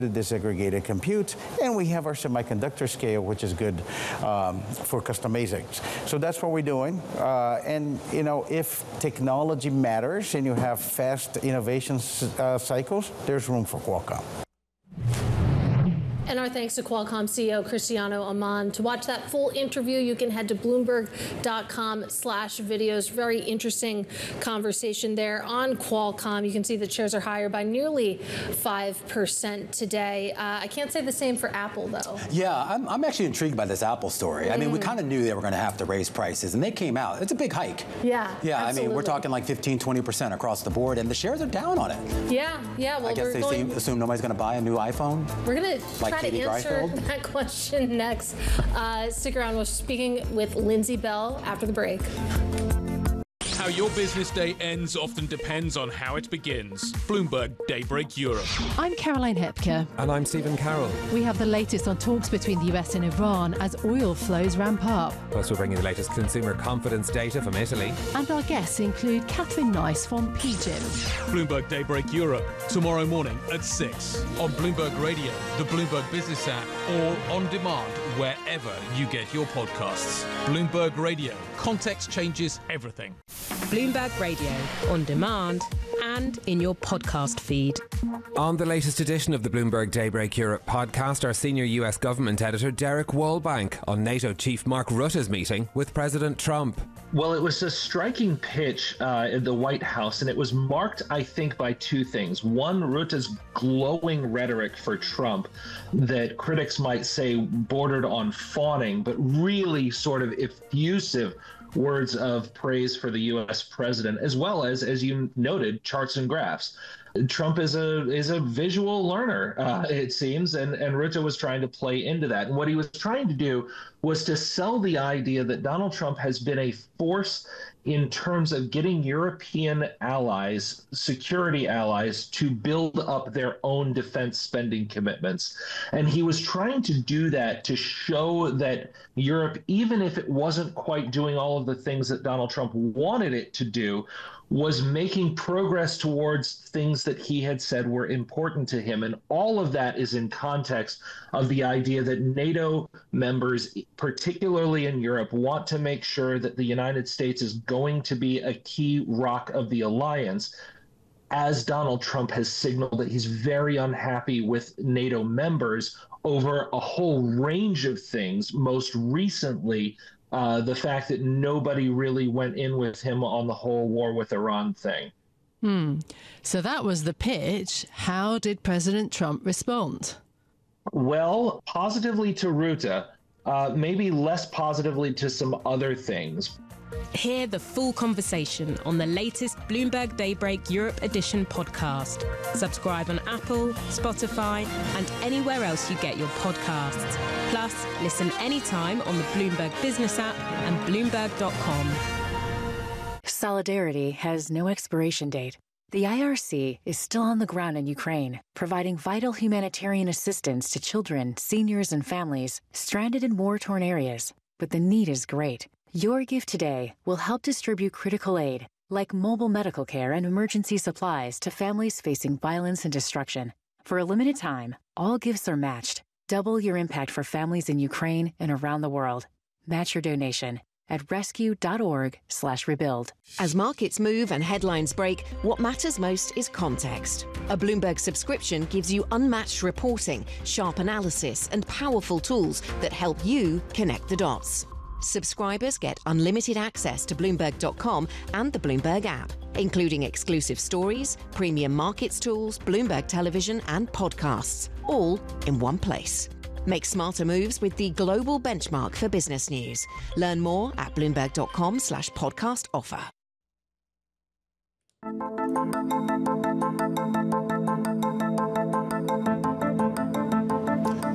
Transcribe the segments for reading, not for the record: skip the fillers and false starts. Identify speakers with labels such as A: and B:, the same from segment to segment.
A: disaggregated compute, and we have our semiconductor scale, which is good for custom ASICs. So that's what we're doing. And if technology matters and you have fast innovation cycles, there's room for Qualcomm.
B: And our thanks to Qualcomm CEO Cristiano Amon. To watch that full interview, you can head to Bloomberg.com/videos. Very interesting conversation there on Qualcomm. You can see the shares are higher by nearly 5% today. I can't say the same for Apple, though.
C: Yeah, I'm actually intrigued by this Apple story. I mean, we kind of knew they were going to have to raise prices, and they came out. It's a big hike.
B: Yeah,
C: yeah.
B: Absolutely.
C: I mean, we're talking like 15-20% across the board, and the shares are down on it.
B: Yeah. Well,
C: I guess they assume nobody's going to buy a new iPhone.
B: We're going to try to answer
C: Greifeld?
B: that question next. Stick around. We're speaking with Lindsay Bell after the break.
D: How your business day ends often depends on how it begins. Bloomberg Daybreak Europe.
E: I'm Caroline Hepker.
F: And I'm Stephen Carroll.
E: We have the latest on talks between the US and Iran as oil flows ramp up.
F: Plus, we'll bring you the latest consumer confidence data from Italy.
E: And our guests include Catherine Nice from PGIM.
D: Bloomberg Daybreak Europe, tomorrow morning at 6 on Bloomberg Radio, the Bloomberg Business app, or on demand wherever you get your podcasts. Bloomberg Radio. Context changes everything.
G: Bloomberg Radio, on demand and in your podcast feed.
F: On the latest edition of the Bloomberg Daybreak Europe podcast, our senior US government editor Derek Wallbank on NATO Chief Mark Rutte's meeting with President Trump.
H: Well, it was a striking pitch in the White House, and it was marked, I think, by two things. One, Rutte's glowing rhetoric for Trump that critics might say bordered on fawning, but really sort of effusive words of praise for the U.S. president, as well as you noted, charts and graphs. Trump is a visual learner, it seems, and Rutte was trying to play into that. And what he was trying to do was to sell the idea that Donald Trump has been a force in terms of getting European allies, security allies, to build up their own defense spending commitments. And he was trying to do that to show that Europe, even if it wasn't quite doing all of the things that Donald Trump wanted it to do, was making progress towards things that he had said were important to him. And all of that is in context of the idea that NATO members, particularly in Europe, want to make sure that the United States is going to be a key rock of the alliance, as Donald Trump has signaled that he's very unhappy with NATO members over a whole range of things, most recently the fact that nobody really went in with him on the whole war with Iran thing.
E: So that was the pitch. How did President Trump respond?
H: Well, positively to Rutte, maybe less positively to some other things.
G: Hear the full conversation on the latest Bloomberg Daybreak Europe Edition podcast. Subscribe on Apple, Spotify, and anywhere else you get your podcasts. Plus, listen anytime on the Bloomberg Business app and Bloomberg.com.
I: Solidarity has no expiration date. The IRC is still on the ground in Ukraine, providing vital humanitarian assistance to children, seniors, and families stranded in war-torn areas. But the need is great. Your gift today will help distribute critical aid, like mobile medical care and emergency supplies to families facing violence and destruction. For a limited time, all gifts are matched. Double your impact for families in Ukraine and around the world. Match your donation at rescue.org/rebuild.
J: As markets move and headlines break, what matters most is context. A Bloomberg subscription gives you unmatched reporting, sharp analysis, and powerful tools that help you connect the dots. Subscribers get unlimited access to Bloomberg.com and the Bloomberg app, including exclusive stories, premium markets tools, Bloomberg television, and podcasts, all in one place. Make smarter moves with the global benchmark for business news. Learn more at Bloomberg.com/podcast offer.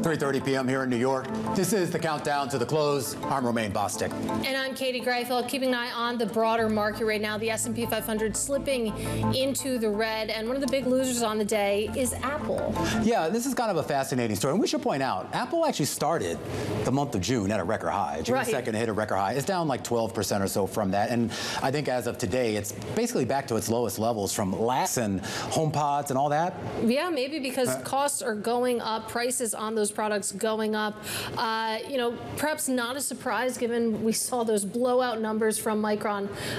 C: 3:30 p.m. here in New York. This is the countdown to the close. I'm Romaine Bostick.
B: And I'm Katie Greifeld, keeping an eye on the broader market right now. The S&P 500 slipping into the red, and one of the big losers on the day is Apple.
C: Yeah, this is kind of a fascinating story. And we should point out, Apple actually started the month of June at a record high. June 2nd hit a record high. It's down like 12% or so from that. And I think as of today, it's basically back to its lowest levels from last and HomePods and all that.
B: Yeah, maybe because costs are going up, prices on those products going up. Perhaps not a surprise given we saw those blowout numbers from Micron